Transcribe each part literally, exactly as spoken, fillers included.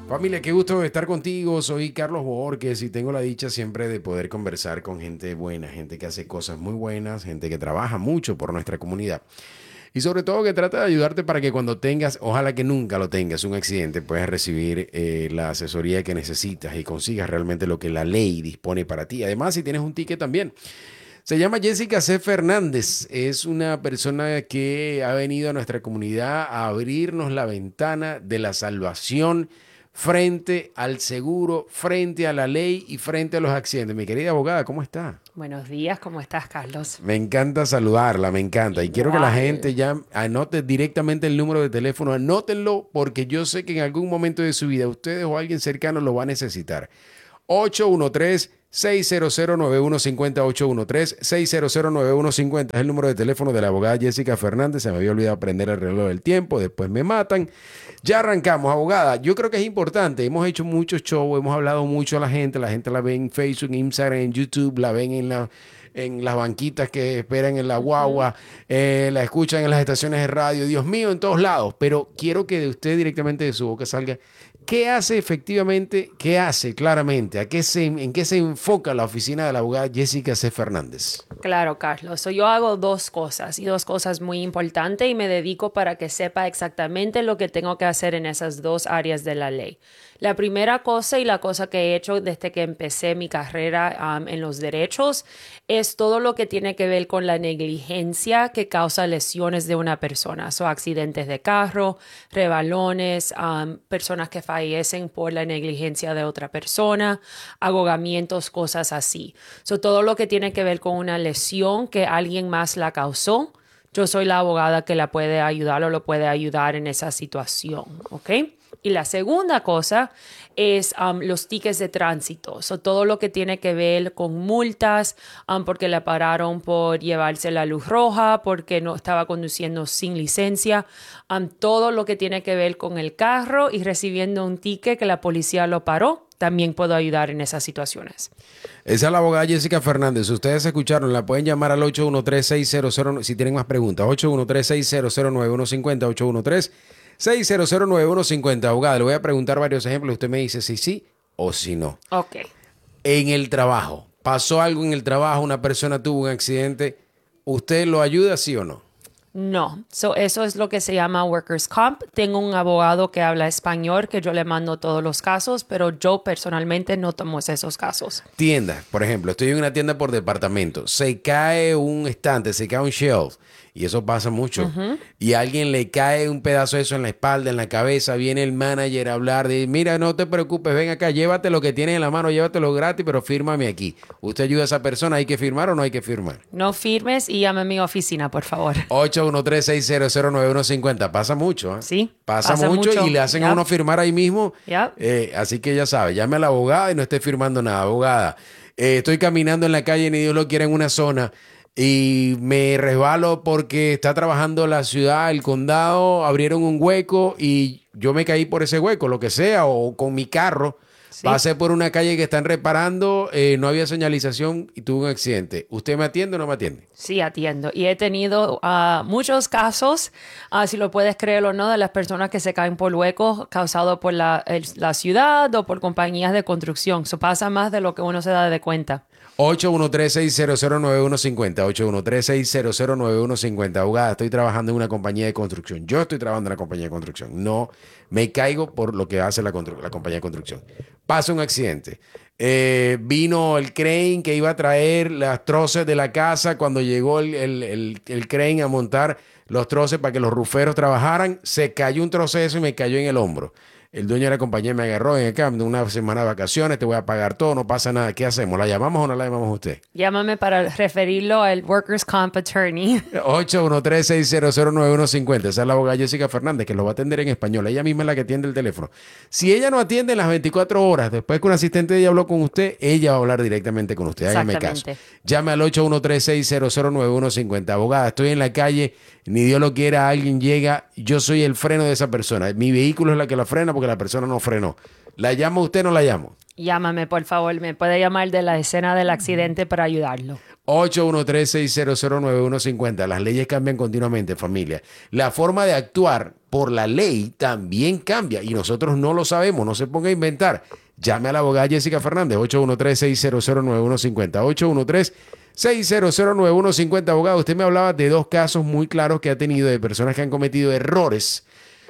Familia, qué gusto estar contigo. Soy Carlos Borges y tengo la dicha siempre de poder conversar con gente buena, gente que hace cosas muy buenas, gente que trabaja mucho por nuestra comunidad. Y sobre todo que trata de ayudarte para que cuando tengas, ojalá que nunca lo tengas, un accidente, puedas recibir eh, la asesoría que necesitas y consigas realmente lo que la ley dispone para ti. Además, si tienes un ticket también. Se llama Jessica C. Fernández. Es una persona que ha venido a nuestra comunidad a abrirnos la ventana de la salvación frente al seguro, frente a la ley y frente a los accidentes. Mi querida abogada, ¿cómo está? Buenos días, ¿cómo estás, Carlos? Me encanta saludarla, me encanta. Y Igual. quiero que la gente ya anote directamente el número de teléfono. Anótenlo porque yo sé que en algún momento de su vida ustedes o alguien cercano lo va a necesitar. ocho uno tres, seis cero cero, nueve uno cinco cero, ocho uno tres, seis cero cero, nueve uno cinco cero. Es el número de teléfono de la abogada Jessica Fernández. Se me había olvidado prender el reloj del tiempo. Después me matan. Ya arrancamos, abogada. Yo creo que es importante. Hemos hecho muchos shows, hemos hablado mucho a la gente. La gente la ve en Facebook, en Instagram, en YouTube, la ven en la... en las banquitas que esperan en la guagua, eh, la escuchan en las estaciones de radio, Dios mío, en todos lados. Pero quiero que de usted directamente de su boca salga, ¿qué hace efectivamente, qué hace claramente, a qué se, en qué se enfoca la oficina de la abogada Jessica C. Fernández? Claro, Carlos. So, yo hago dos cosas y dos cosas muy importantes y me dedico para que sepa exactamente lo que tengo que hacer en esas dos áreas de la ley. La primera cosa y la cosa que he hecho desde que empecé mi carrera um, en los derechos es todo lo que tiene que ver con la negligencia que causa lesiones de una persona. So, accidentes de carro, rebalones, um, personas que fallecen por la negligencia de otra persona, ahogamientos, cosas así. So, todo lo que tiene que ver con una lesión que alguien más la causó, yo soy la abogada que la puede ayudar o lo puede ayudar en esa situación, ¿ok? Y la segunda cosa es um, los tickets de tránsito. So, todo lo que tiene que ver con multas, um, porque le pararon por llevarse la luz roja, porque no estaba conduciendo sin licencia. Um, todo lo que tiene que ver con el carro y recibiendo un ticket que la policía lo paró. También puedo ayudar en esas situaciones. Esa es la abogada Jessica Fernández. Ustedes escucharon, la pueden llamar al ocho uno tres, seis cero cero, si tienen más preguntas, ocho uno tres, seis cero cero, nueve uno cinco cero, ocho uno tres, seis cero cero, nueve uno cinco cero. Abogada, le voy a preguntar varios ejemplos. Usted me dice si sí o si no. Ok. En el trabajo, pasó algo en el trabajo, una persona tuvo un accidente, ¿usted lo ayuda sí o no? No, so, eso es lo que se llama workers' comp. Tengo un abogado que habla español que yo le mando todos los casos, pero yo personalmente no tomo esos casos. Tienda, por ejemplo, estoy en una tienda por departamento, se cae un estante, se cae un shelf, y eso pasa mucho, uh-huh. Y a alguien le cae un pedazo de eso en la espalda, en la cabeza, viene el manager a hablar de, mira, no te preocupes, ven acá, llévate lo que tienes en la mano, llévatelo gratis, pero fírmame aquí. ¿Usted ayuda a esa persona? ¿Hay que firmar o no hay que firmar? No firmes y llame a mi oficina, por favor. ocho uno tres, seis cero cero, nueve uno cinco cero. Pasa mucho, ¿eh? Sí. Pasa, pasa mucho, mucho y le hacen yep. a uno firmar ahí mismo. Yep. Eh, así que ya sabe, llame a la abogada y no esté firmando nada. Abogada, eh, estoy caminando en la calle, ni Dios lo quiera, en una zona y me resbalo porque está trabajando la ciudad, el condado, abrieron un hueco y yo me caí por ese hueco, lo que sea, o con mi carro. Sí. Pasé por una calle que están reparando, eh, no había señalización y tuve un accidente. ¿Usted me atiende o no me atiende? Sí, atiendo. Y he tenido uh, muchos casos, uh, si lo puedes creer o no, de las personas que se caen por huecos causados por la, el, la ciudad o por compañías de construcción. Eso pasa más de lo que uno se da de cuenta. ocho uno tres, seis cero cero, nueve uno cinco cero. ocho uno tres, seis cero cero, nueve uno cinco cero. Abogada, estoy trabajando en una compañía de construcción. Yo estoy trabajando en una compañía de construcción. No me caigo por lo que hace la, la compañía de construcción. Pasa un accidente. Eh, vino el crane que iba a traer las troces de la casa. Cuando llegó el, el, el, el crane a montar los troces para que los ruferos trabajaran, se cayó un trozo de eso y me cayó en el hombro. El dueño de la compañía me agarró en acá, una semana de vacaciones, te voy a pagar todo, no pasa nada. ¿Qué hacemos? ¿La llamamos o no la llamamos a usted? Llámame para referirlo al Workers' Comp Attorney. ocho uno tres, seis cero cero, nueve uno cinco cero. Esa es la abogada Jessica Fernández, que lo va a atender en español. Ella misma es la que atiende el teléfono. Si ella no atiende en las veinticuatro horas, después que un asistente de ella habló con usted, ella va a hablar directamente con usted. Hágame caso. Llame al ocho uno tres, seis cero cero, nueve uno cinco cero. Abogada, estoy en la calle, ni Dios lo quiera, alguien llega, yo soy el freno de esa persona. Mi vehículo es la que la frena porque la persona no frenó. ¿La llamo usted o no la llamo? Llámame, por favor. Me puede llamar de la escena del accidente para ayudarlo. ocho uno tres, seis cero cero, nueve uno cinco cero. Las leyes cambian continuamente, familia. La forma de actuar por la ley también cambia y nosotros no lo sabemos. No se ponga a inventar. Llame a la abogada Jessica Fernández, ocho uno tres, seis cero cero, nueve uno cinco cero. ocho uno tres, seis cero cero, nueve uno cinco cero. Abogado, usted me hablaba de dos casos muy claros que ha tenido de personas que han cometido errores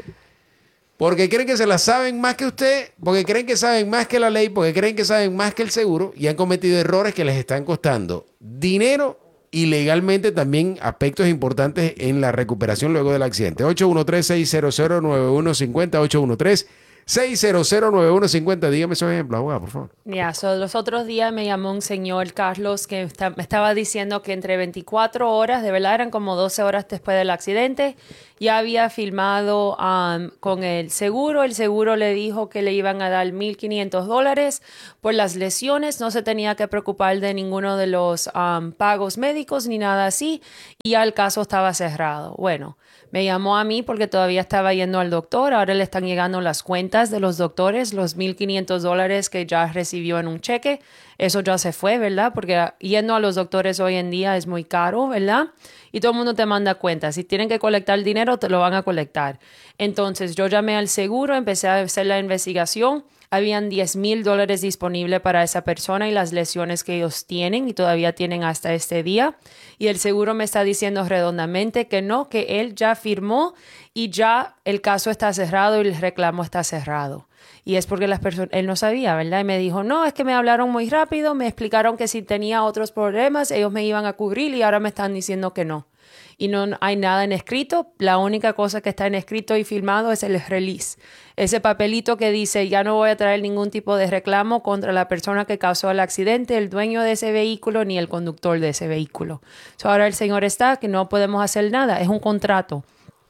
porque creen que se la saben más que usted, porque creen que saben más que la ley, porque creen que saben más que el seguro y han cometido errores que les están costando dinero y legalmente también aspectos importantes en la recuperación luego del accidente. ocho uno tres, seis cero cero, nueve uno cinco cero, ocho uno tres, seis cero cero, nueve uno cinco cero. Dígame esos ejemplos, abogado, por favor. Ya, yeah, so, los otros días me llamó un señor, Carlos, que está, me estaba diciendo que entre veinticuatro horas, de verdad eran como doce horas después del accidente, ya había firmado um, con el seguro. El seguro le dijo que le iban a dar mil quinientos dólares por las lesiones. No se tenía que preocupar de ninguno de los um, pagos médicos ni nada así. Y ya el caso estaba cerrado. Bueno, me llamó a mí porque todavía estaba yendo al doctor. Ahora le están llegando las cuentas de los doctores, los mil quinientos dólares que ya recibió en un cheque. Eso ya se fue, ¿verdad? Porque yendo a los doctores hoy en día es muy caro, ¿verdad? Y todo el mundo te manda cuentas. Si tienen que colectar dinero, te lo van a colectar. Entonces, yo llamé al seguro, empecé a hacer la investigación. Habían diez mil dólares disponibles para esa persona y las lesiones que ellos tienen y todavía tienen hasta este día. Y el seguro me está diciendo redondamente que no, que él ya firmó y ya el caso está cerrado y el reclamo está cerrado. Y es porque las personas, él no sabía, ¿verdad? Y me dijo, no, es que me hablaron muy rápido, me explicaron que si tenía otros problemas, ellos me iban a cubrir y ahora me están diciendo que no. Y no hay nada en escrito. La única cosa que está en escrito y firmado es el release. Ese papelito que dice, ya no voy a traer ningún tipo de reclamo contra la persona que causó el accidente, el dueño de ese vehículo, ni el conductor de ese vehículo. So, ahora el señor está que no podemos hacer nada. Es un contrato.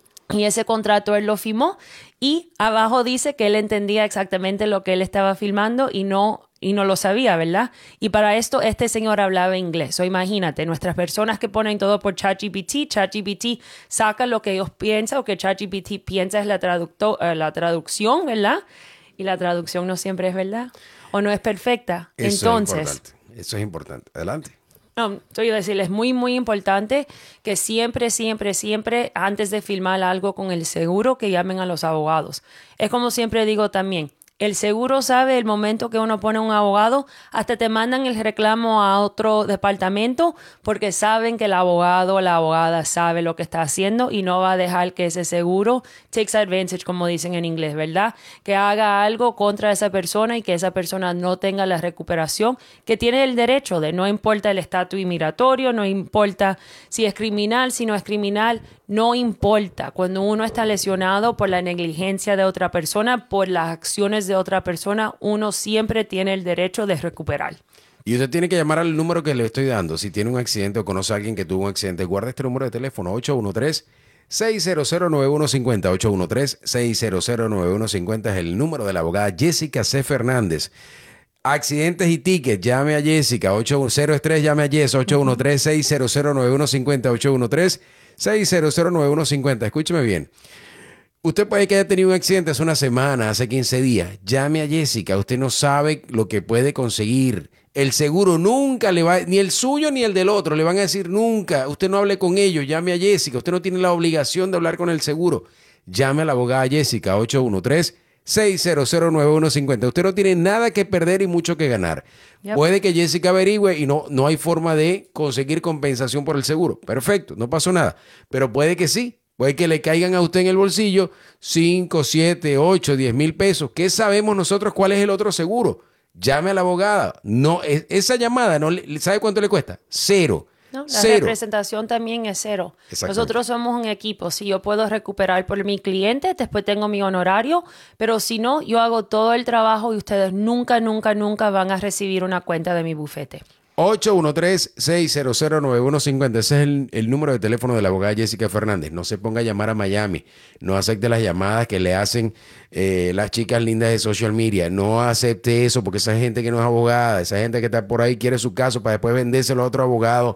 Y ese contrato él lo firmó y abajo dice que él entendía exactamente lo que él estaba firmando y no, y no lo sabía, ¿verdad? Y para esto este señor hablaba inglés. O imagínate, nuestras personas que ponen todo por ChatGPT, ChatGPT saca lo que ellos piensan o que ChatGPT piensa es la, traducto, uh, la traducción, ¿verdad? Y la traducción no siempre es verdad o no es perfecta. Eso Entonces, es importante. Eso es importante. Adelante. No, estoy a decirles, es muy, muy importante que siempre, siempre, siempre, antes de firmar algo con el seguro, que llamen a los abogados. Es como siempre digo también, el seguro sabe el momento que uno pone un abogado, hasta te mandan el reclamo a otro departamento porque saben que el abogado o la abogada sabe lo que está haciendo y no va a dejar que ese seguro takes advantage, como dicen en inglés, ¿verdad? Que haga algo contra esa persona y que esa persona no tenga la recuperación que tiene el derecho de, no importa el estatus inmigratorio, no importa si es criminal, si no es criminal, no importa. Cuando uno está lesionado por la negligencia de otra persona, por las acciones de otra persona, uno siempre tiene el derecho de recuperar. Y usted tiene que llamar al número que le estoy dando. Si tiene un accidente o conoce a alguien que tuvo un accidente, guarda este número de teléfono, ocho uno tres, seis cero cero, nueve uno cinco cero. ocho uno tres, seis cero cero, nueve uno cinco cero es el número de la abogada Jessica C. Fernández. Accidentes y tickets, llame a Jessica, ocho cero tres, llame a Jess, ocho uno tres, seis cero cero, nueve uno cinco cero, ocho uno tres, seis cero cero, nueve uno cinco cero. Escúcheme bien. Usted puede que haya tenido un accidente hace una semana, hace quince días. Llame a Jessica. Usted no sabe lo que puede conseguir. El seguro nunca le va, ni el suyo ni el del otro, le van a decir nunca. Usted no hable con ellos, llame a Jessica. Usted no tiene la obligación de hablar con el seguro. Llame a la abogada Jessica, ocho uno tres, seis cero cero, nueve uno cinco cero. Usted no tiene nada que perder y mucho que ganar. Yep. Puede que Jessica averigüe y no, no hay forma de conseguir compensación por el seguro. Perfecto, no pasó nada. Pero puede que sí. Puede que le caigan a usted en el bolsillo cinco, siete, ocho, diez mil pesos. ¿Qué sabemos nosotros cuál es el otro seguro? Llame a la abogada. No, esa llamada, no, ¿sabe cuánto le cuesta? Cero. No, la cero. representación también es cero. Nosotros somos un equipo. Si yo puedo recuperar por mi cliente, después tengo mi honorario, pero si no, yo hago todo el trabajo y ustedes nunca, nunca, nunca van a recibir una cuenta de mi bufete. ocho uno tres, seis cero cero, nueve uno cinco cero. Ese es el, el número de teléfono de la abogada Jessica Fernández. No se ponga a llamar a Miami. No acepte las llamadas que le hacen eh, las chicas lindas de social media. No acepte eso porque esa gente que no es abogada, esa gente que está por ahí quiere su caso para después vendérselo a otro abogado.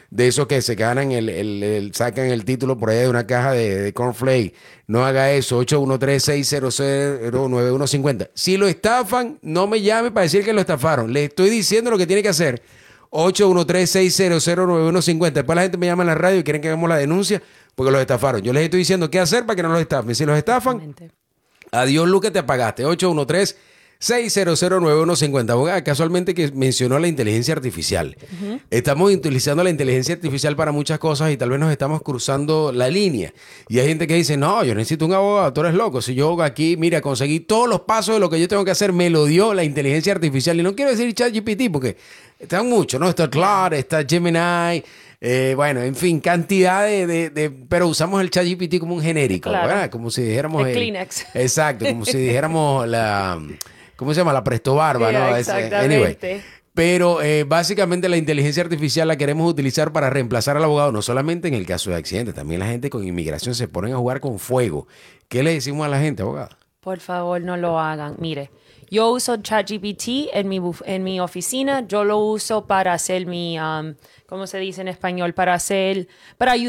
de esos que se ganan, el, el, el- sacan el título por allá de una caja de, de cornflake. No haga eso. ocho uno tres, seis cero cero, nueve uno cinco cero. Si lo estafan, no me llame para decir que lo estafaron. Le estoy diciendo lo que tiene que hacer. ocho uno tres, seis cero cero, nueve uno cinco cero. Después la gente me llama en la radio y quieren que hagamos la denuncia porque los estafaron. Yo les estoy diciendo qué hacer para que no los estafen. Si los estafan, Exactamente. adiós, Luque, te apagaste. ocho uno tres, seis cero cero, nueve uno cinco cero. Abogada, casualmente que mencionó la inteligencia artificial. Uh-huh. Estamos utilizando la inteligencia artificial para muchas cosas y tal vez nos estamos cruzando la línea. Y hay gente que dice, no, yo necesito un abogado, tú eres loco. Si yo aquí, mira, conseguí todos los pasos de lo que yo tengo que hacer, me lo dio la inteligencia artificial. Y no quiero decir ChatGPT porque están muchos, ¿no? Está Claude, está Gemini... Eh, bueno, en fin, cantidad de, de, de... Pero usamos el ChatGPT como un genérico, Claro. ¿verdad? Como si dijéramos... El el- Kleenex. Exacto, como si dijéramos la... ¿Cómo se llama? La Presto Barba, Yeah, ¿no? Es- exactamente. Anyway. Pero eh, básicamente la inteligencia artificial la queremos utilizar para reemplazar al abogado, no solamente en el caso de accidentes, también la gente con inmigración se ponen a jugar con fuego. ¿Qué le decimos a la gente, abogado? Por favor, no lo hagan. Mire, yo uso ChatGPT en mi, buf- en mi oficina. Yo lo uso para hacer mi, um, ¿cómo se dice en español? Para hacer, para ayudar